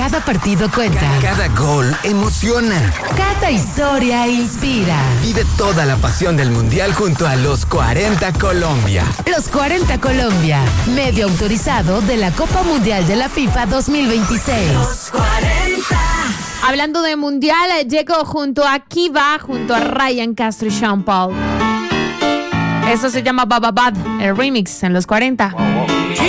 Cada partido cuenta. Cada gol emociona. Cada historia inspira. Vive toda la pasión del Mundial junto a los 40 Colombia. Los 40 Colombia, medio autorizado de la Copa Mundial de la FIFA 2026. Los 40. Hablando de Mundial, llego junto a Kiva, junto a Ryan Castro y Sean Paul. Eso se llama Bababad, el remix en los 40.